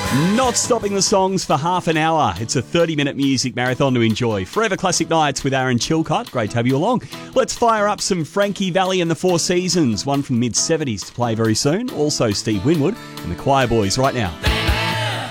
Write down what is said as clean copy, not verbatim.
Not stopping the songs for half an hour. It's a 30-minute music marathon to enjoy. Forever Classic Nights with Aaron Chilcott. Great to have you along. Let's fire up some Frankie Valli and the Four Seasons. One from mid-70s to play very soon. Also Steve Winwood and the Choir Boys right now.